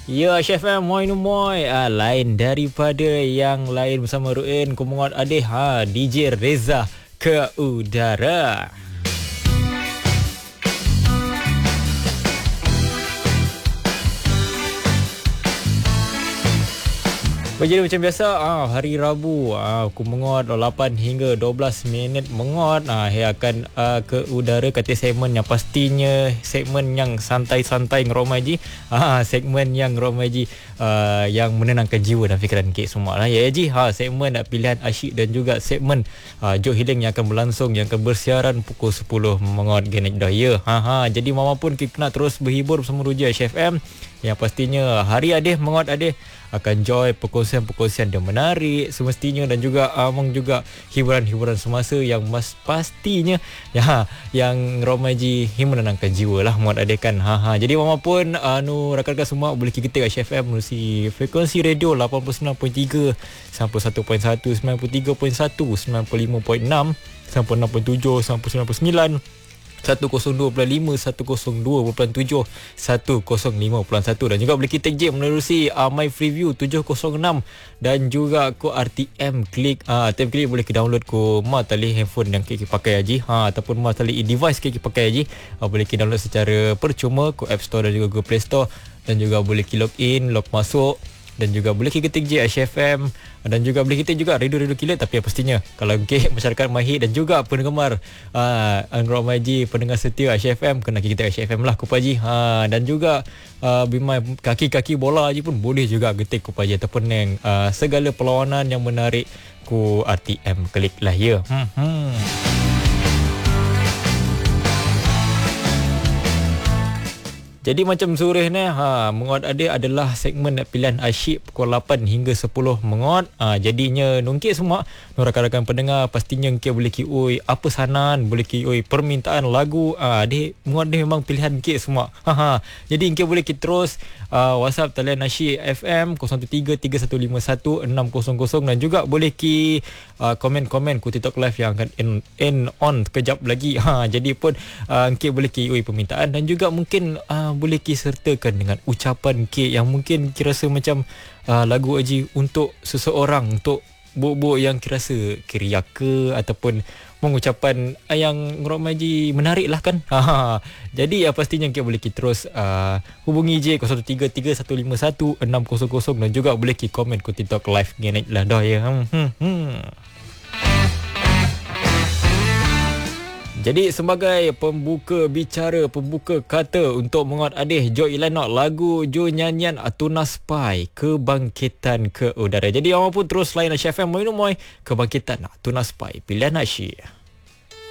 Ya, Chef M, moi nu moi. Lain daripada yang lain bersama Ruin, Kumungot Adeh, DJ Reza ke udara. Jadi macam biasa, hari Rabu, aku mengot 8 hingga 12 minit mengot. Saya akan ke udara kata segmen yang pastinya segmen yang santai-santai ngeromaji. Segmen yang ngeromaji yang menenangkan jiwa dan fikiran kita semua lah. Ya Ji, segmen pilihan asyik dan juga segmen Jok Healing yang akan berlangsung, yang akan bersiaran pukul 10 mengot genek dah ya. Jadi mama pun kita nak terus berhibur bersama Ruja Chef M. Yang pastinya hari Adeh mengot Adeh akan join perkongsian-perkongsian yang menarik semestinya, dan juga among juga hiburan-hiburan semasa yang pastinya yang romaji menenangkan jiwa lah muat adekan. Jadi mama pun rakan-rakan semua boleh ketik kat Chef M melalui frekuensi radio 89.3, 91.1, 93.1, 95.6, 96.7, 99.9, 102.5, 102.7, 105.1, dan juga boleh kita je menerusi My Freeview 706 dan juga ko RTM Klik. RTM Klik boleh kita download ko tali handphone yang kita pakai aja, ataupun tali device kita pakai aja. Boleh kita download secara percuma ko App Store dan juga Google Play Store, dan juga boleh kita log in, log masuk, dan juga boleh kita ketik je HFM, dan juga boleh kita juga radio-radio kilat. Tapi yang pastinya kalau masyarakat Mahir dan juga penggemar Anggrok Maji, pendengar setia HFM, kena kita HFM lah Kupaji. Dan juga bimai kaki-kaki bola je pun boleh juga ketik Kupaji, ataupun yang segala perlawanan yang menarik ku RTM Klik lah ya. Jadi macam sore ni, mengot ada adalah segmen pilihan asyik pukul 8 hingga 10 mengot. Jadinya nungkit semua, rakan-rakan pendengar pastinya ngkit boleh kioi apa sanan, boleh kioi permintaan lagu. Mengot ni memang pilihan ngkit semua. Jadi ngkit boleh kit terus WhatsApp talian asyik FM 0133151600, dan juga boleh ki komen-komen ku TikTok live yang akan end on kejap lagi. Jadi pun ngkit boleh kioi permintaan, dan juga mungkin boleh sertakan dengan ucapan K yang mungkin kirasa macam lagu aji untuk seseorang, untuk buk-buk yang kirasa kiriak ke, ataupun mengucapan yang ngoromaji menarik lah kan. Jadi pastinya K boleh terus hubungi je 0331511600, dan juga boleh komen ku TikTok live genek lah dah ya. Jadi sebagai pembuka bicara, pembuka kata untuk mengot Adeh, Jo Ilanok lagu Jo nyanyian Tunas Pai, Kebangkitan ke Udara. Jadi orang pun terus lain Chef M Moi Kebangkitan Tunas Pai, pilihan asyik.